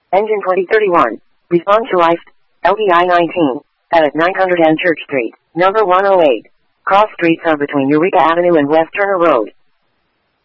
Engine 2031. Response to ICE. LDI 19. At 900 N Church Street, number 108. Cross streets are between Eureka Avenue and West Turner Road.